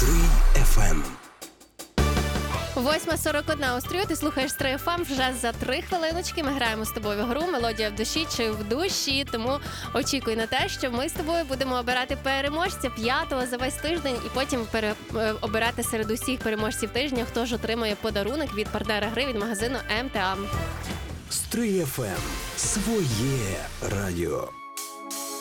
Стрий FM. 8:41 у Стрию, ти слухаєш Стрий FM. Вже за 3 хвилиночки ми граємо з тобою в гру «Мелодія в душі» чи «В душі», тому очікуй на те, що ми з тобою будемо обирати переможця 5-го за весь тиждень і потім обирати серед усіх переможців тижня, хто ж отримає подарунок від партнера гри від магазину МТА. Стрий FM. Своє радіо.